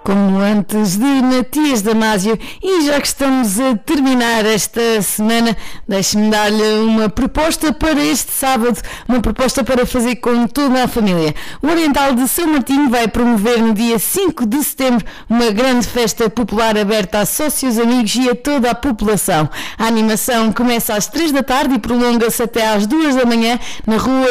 como antes de Matias Damasio. E já que estamos a terminar esta semana, deixe-me dar-lhe uma proposta para este sábado, uma proposta para fazer com toda a família. O Oriental de São Martinho vai promover no dia 5 de setembro uma grande festa popular aberta a sócios, amigos e a toda a população. A animação começa às 3 da tarde e prolonga-se até às 2 da manhã na rua